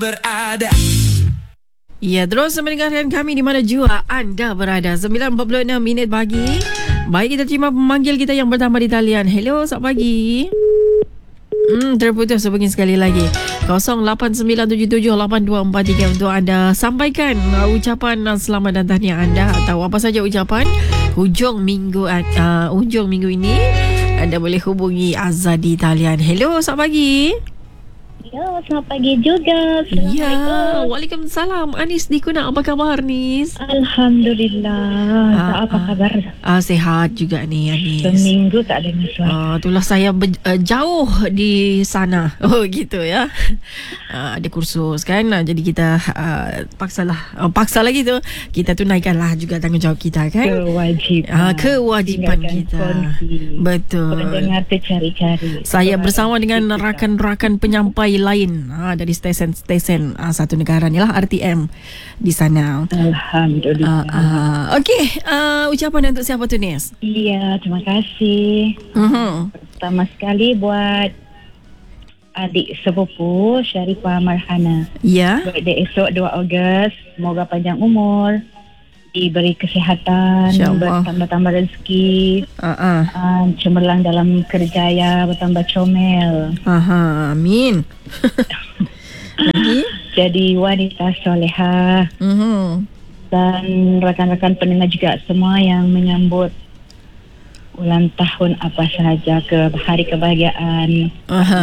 berada. Ya, terus mendengarkan kami di mana jua anda berada. 9.46 minit pagi. Baik, kita terima pemanggil kita yang pertama di talian. Hello, selamat pagi. Terputus sebegini sekali lagi. 0897782433 untuk anda sampaikan ucapan selamat dan tahniah anda atau apa saja ucapan hujung minggu ini. Anda boleh hubungi Azza di talian. Hello, selamat pagi. Ya, selamat pagi juga. Assalamualaikum. Ya, waalaikumsalam. Anis di Kuna, apa khabar Nis? Alhamdulillah. Apa kabar? Sehat juga nih Anis. Seminggu tak dengar suara. Itulah saya jauh di sana. Oh gitu ya. Ada kursus kan. Jadi kita paksa lagi tu. Kita tunaikanlah juga tanggungjawab kita kan. Kewajiban kita. Konti. Betul. Pendengar tercari-cari. Saya bersama dengan rakan-rakan penyampai lain dari stesen satu negara ni lah, RTM di sana. Alhamdulillah. Okey, ucapan untuk siapa tu Nis? Iya, terima kasih. Pertama sekali buat adik sepupu Syarifah Marhana. Ya. Birthday esok 2 Ogos. Semoga panjang umur, diberi kesihatan, bertambah-tambah rezeki, cemerlang dalam kerjaya, bertambah comel. Amin. Lagi? Jadi wanita soleha. Dan rakan-rakan pendengar juga semua yang menyambut ulang tahun apa sahaja ke hari kebahagiaan.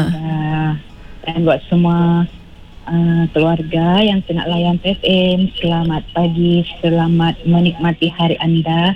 Dan buat semua keluarga yang tengah layan PFM, selamat pagi, selamat menikmati hari anda.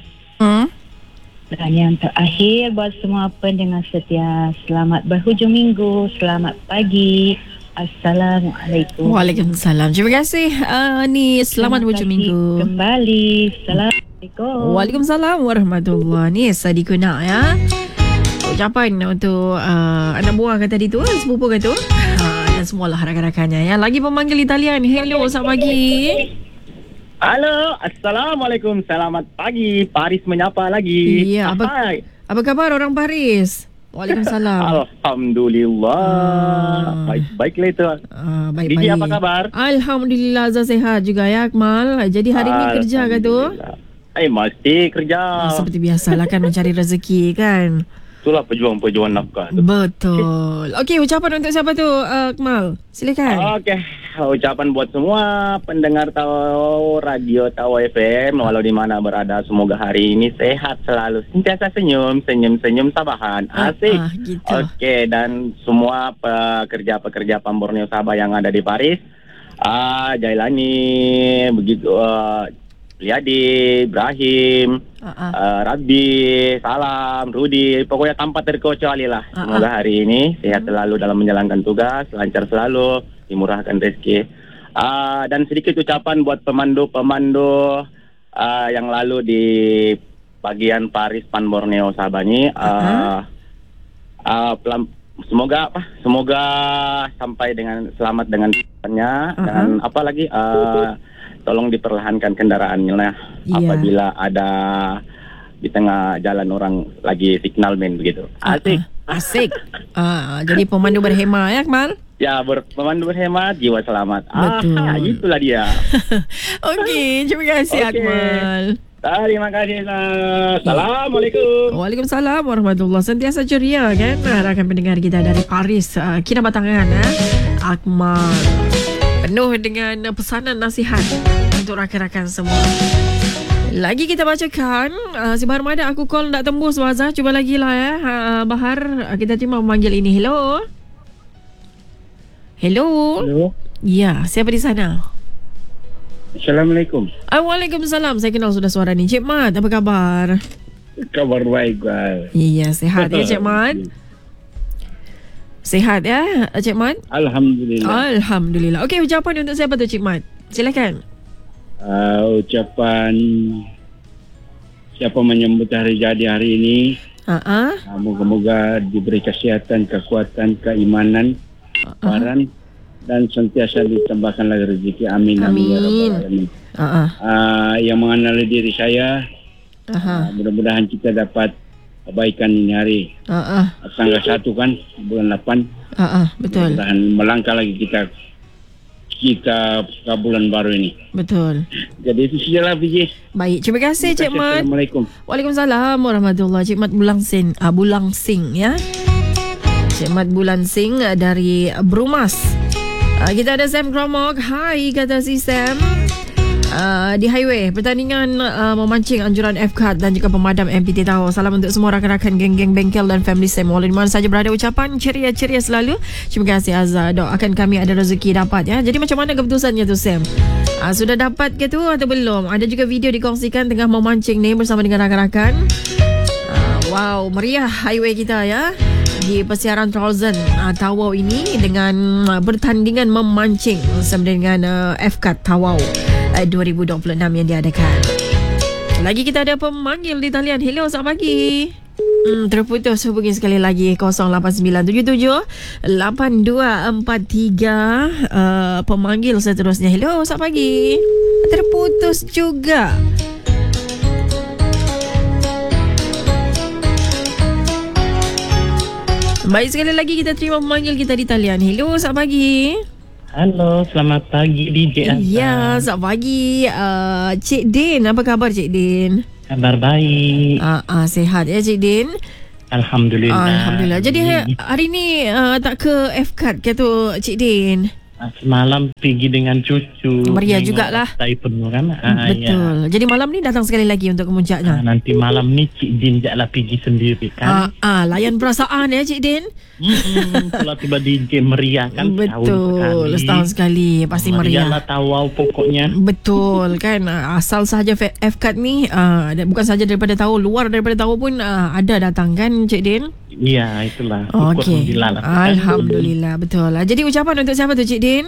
Dan yang terakhir buat semua pendengar setia, selamat berhujung minggu, selamat pagi. Assalamualaikum. Waalaikumsalam. Terima kasih Nis, selamat berhujung minggu kembali. Assalamualaikum. Waalaikumsalam warahmatullahi. Nis Adikuna ya. Ucapan untuk anak buah kata tadi tu, sepupu kata tu. Dan semualah rakan-rakannya ya. Lagi pemanggil Italian. Hello, selamat pagi. Halo, Assalamualaikum. Selamat pagi. Paris menyapa lagi. Iya, apa kabar orang Paris? Waalaikumsalam. Alhamdulillah. Baik-baiklah itu. Baik-baik. Didi apa kabar? Alhamdulillah, sehat juga ya Akmal. Jadi hari ini kerja ke tu? Mesti kerja. Seperti biasalah kan, mencari rezeki kan. Itulah pejuang-pejuang nafkah tu. Betul. Okey, ucapan untuk siapa tu Akmal? Silakan. Okey, ucapan buat semua pendengar Tahu Radio Tahu FM walau di mana berada, semoga hari ini sehat selalu, sentiasa senyum sabahan. Asik. Gitu. Okey, dan semua pekerja-pekerja Pamborneo Sabah yang ada di Paris, Jailani, begitu Liadi, Ibrahim, Rabbi, Salam, Rudi, pokoknya tanpa terkecuali lah. Semoga hari ini sehat selalu dalam menjalankan tugas, lancar selalu, dimurahkan rezeki. Dan sedikit ucapan buat pemandu yang lalu di bagian Paris Pamborneo Sabah ni. Semoga sampai dengan selamat dengan dan apa lagi tolong diperlahankan kendaraannya apabila ada di tengah jalan orang lagi signal man begitu. Asik. Jadi pemandu berhema ya Akmal? Ya, pemandu berhemat, jiwa selamat. Betul. Itulah dia. Okey, terima kasih Akmal. Terima kasih. Assalamualaikum. Waalaikumsalam warahmatullahi. Sentiasa ceria kan rakan pendengar kita dari Paris, Kinabatangan Akmal. Penuh dengan pesanan nasihat untuk rakan-rakan semua. Lagi kita bacakan si Bahar Mada, aku call tak tembus Wazah. Cuba lagi lah ya Bahar. Kita terima memanggil ini. Hello. Ya, siapa di sana? Assalamualaikum. Waalaikumsalam. Saya kenal sudah suara ni. Cik Mat, apa kabar? Kabar baik, Gal. Iya, sehat ya Cik Mat. Sehat ya Cik Mat? Alhamdulillah. Okey, ucapan untuk siapa tu Cik Mat? Silakan. Ucapan siapa menyambut hari jadi hari ini. Moga-moga diberi kesihatan, kekuatan, keimanan, kesabaran dan sentiasa ditambahkan lagi rezeki. Amin. Ya rabbal alamin. Yang mengenali diri saya, mudah-mudahan kita dapat kebaikan ini hari. Tanggal 1 kan, bulan 8. Betul. Mudah-mudahan melangkah lagi kita rezeki ke bulan baru ini. Betul. Jadi itu sajalah Fiji. Baik, terima kasih Cik Mat. Assalamualaikum. Waalaikumsalam warahmatullahi. Cik Mat Bulangsing, Bulangsing ya. Cik Mat Bulangsing dari Brumas. Kita ada Sam Gromok. Hai, kata si Sam. Di highway pertandingan memancing anjuran F-Card dan juga pemadam MPT Tawau. Salam untuk semua rakan-rakan geng-geng bengkel dan family Sam di mana saja berada. Ucapan ceria-ceria selalu. Terima kasih Azhar. Doakan kami ada rezeki dapat ya. Jadi macam mana keputusannya tu Sam? Sudah dapat ke tu atau belum? Ada juga video dikongsikan tengah memancing ni bersama dengan rakan-rakan. Wow, meriah highway kita ya di persiaran Thousand Tawau ini dengan pertandingan memancing bersama dengan F-Card Tawau 2026 yang diadakan. Lagi kita ada pemanggil di talian. Hello, selamat pagi. Terputus, hubungi sekali lagi 0897782243. Pemanggil seterusnya. Hello, selamat pagi. Terputus juga. Baik, sekali lagi kita terima pemanggil kita di talian. Hello, selamat pagi. Halo, selamat pagi DJ Azhar. Ya, selamat pagi Cik Din. Apa khabar Cik Din? Kabar baik. Sehat ya Cik Din? Alhamdulillah. Alhamdulillah. Jadi hari ni tak ke F-Card ke tu Cik Din? Semalam pergi dengan cucu. Meriah jugalah. Saya penuh kan. Betul. Ya. Jadi malam ni datang sekali lagi untuk kemuncaknya. Nanti malam ni Cik Din jaklah pergi sendiri kan. Layan perasaan ya Cik Din. Kalau tiba DJ meriah kan. Betul. Setahun sekali. Pasti meriah. Meriah lah Tawau pokoknya. Betul kan. Asal sahaja F-Card ni bukan sahaja daripada Tawau, luar daripada Tawau pun ada datang kan Cik Din? Ya, itulah. Okey. Alhamdulillah, betul. Jadi ucapan untuk siapa tu Cik Din?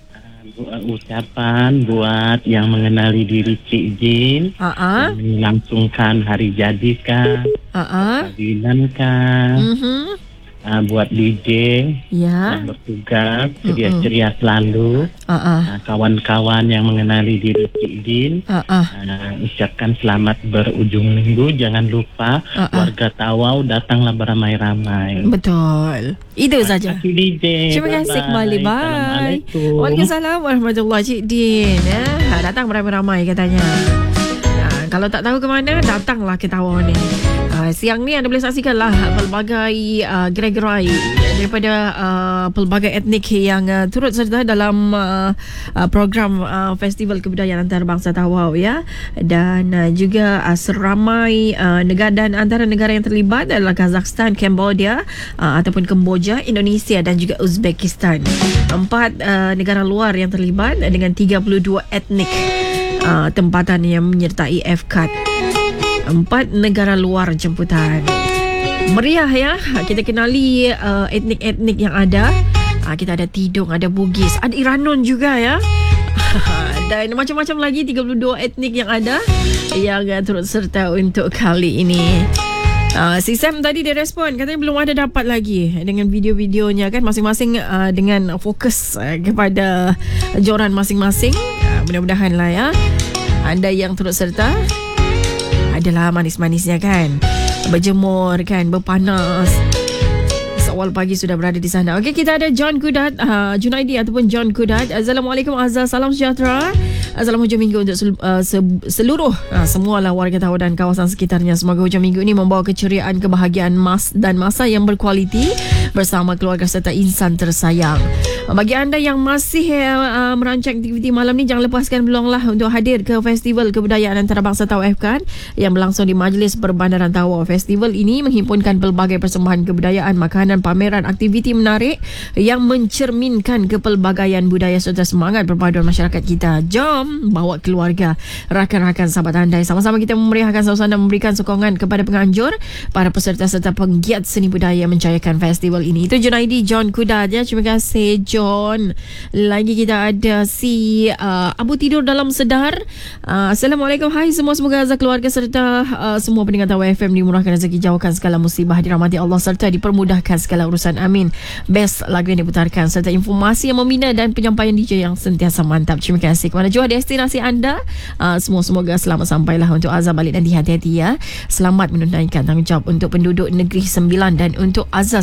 Ucapan buat yang mengenali diri Cik Din, melangsungkan hari jadi kah, kahwinan kah, buat DJ yang bertugas ceria-ceria selalu, kawan-kawan yang mengenali diri Cik Din, ucapkan selamat berujung minggu. Jangan lupa warga Tawau datanglah beramai-ramai. Betul. Itu saja. Terima kasih kembali. Bye. Waalaikumsalam warahmatullahi. Cik Din datang beramai-ramai katanya. Kalau tak tahu ke mana, datanglah ke Tawau ni. Siang ni anda boleh saksikanlah pelbagai gerai-gerai daripada pelbagai etnik yang turut serta dalam program Festival Kebudayaan Antarabangsa Tawau ya. Dan juga seramai negara, dan antara negara yang terlibat adalah Kazakhstan, Cambodia ataupun Kemboja, Indonesia dan juga Uzbekistan. 4 negara luar yang terlibat dengan 32 etnik tempatan yang menyertai F-Card. 4 negara luar jemputan. Meriah ya. Kita kenali etnik-etnik yang ada. Kita ada Tidung, ada Bugis, ada Iranon juga ya. Dan macam-macam lagi 32 etnik yang ada yang turut serta untuk kali ini. Si Sam tadi dia respon, katanya belum ada dapat lagi dengan video-videonya kan, masing-masing dengan fokus kepada joran masing-masing. Mudah-mudahan lah ya anda yang turut serta adalah manis-manisnya kan, berjemur kan, berpanas, awal pagi sudah berada di sana. Okey, kita ada John Kudat, Junaidi ataupun John Kudat. Assalamualaikum Azhar, salam sejahtera. Salam hujung minggu untuk seluruh semualah warga Tawau dan kawasan sekitarnya. Semoga hujung minggu ini membawa keceriaan, kebahagiaan dan masa yang berkualiti bersama keluarga serta insan tersayang. Bagi anda yang masih merancang aktiviti malam ni, jangan lepaskan peluanglah untuk hadir ke Festival Kebudayaan Antarabangsa Tawau F-Card yang berlangsung di Majlis Perbandaran Tawau. Festival ini menghimpunkan pelbagai persembahan kebudayaan, makanan, pameran, aktiviti menarik yang mencerminkan kepelbagaian budaya serta semangat perpaduan masyarakat kita. Jom bawa keluarga, rakan-rakan, sahabat anda, sama-sama kita memeriahkan suasana, memberikan sokongan kepada penganjur, para peserta serta penggiat seni budaya mencayakan festival ini. Itu Junaidi John Kudat ya. Terima kasih John. Lagi kita ada si Abu Tidur Dalam Sedar. Assalamualaikum. Hai semua, semoga Azhar, keluarga serta semua pendengar Tawau FM dimurahkan rezeki, jauhkan segala musibah, dirahmati Allah serta dipermudahkan segala urusan. Amin. Best lagu yang diputarkan serta informasi yang membina dan penyampaian DJ yang sentiasa mantap. Terima kasih kepada jua destinasi anda. Semua semoga selamat sampailah untuk Azhar balik nanti, hati-hati ya. Selamat menunaikan tanggungjawab untuk penduduk Negeri Sembilan dan untuk Azhar selamat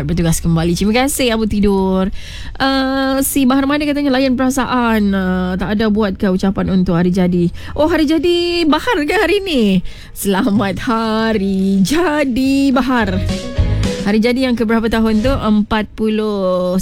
bertugas kembali. Terima kasih Abu Tidur. Si Bahar Mada katanya layan perasaan, tak ada buat ke ucapan untuk hari jadi. Oh, hari jadi Bahar ke hari ni? Selamat hari jadi Bahar. Hari jadi yang keberapa tahun tu? 49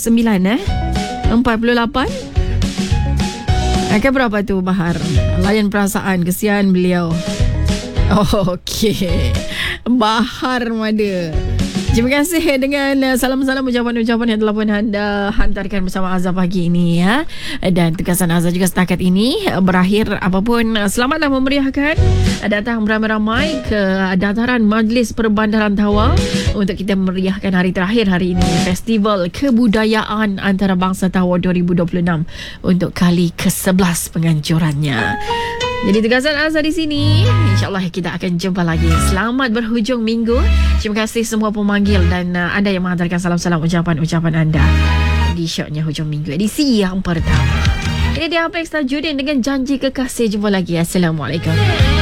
48. Akan berapa tu Bahar? Layan perasaan, kesian beliau. Oh, okey. Bahar Mada. Terima kasih dengan salam-salam ucapan-ucapan yang telah pun anda hantarkan bersama Azhar pagi ini ya. Dan tugasan Azhar juga setakat ini berakhir. Apapun, selamatlah memeriahkan. Datang beramai-ramai ke dataran Majlis Perbandaran Tawau untuk kita meriahkan hari terakhir hari ini, Festival Kebudayaan Antarabangsa Tawau 2026 untuk kali ke-11 penganjurannya. Jadi tugasan Azhar di sini. InsyaAllah kita akan jumpa lagi. Selamat berhujung minggu. Terima kasih semua pemanggil dan anda yang menghantarkan salam-salam ucapan-ucapan anda di shownya hujung minggu edisi yang pertama. Ini dia Apex Tajudin dengan janji kekasih. Jumpa lagi. Assalamualaikum.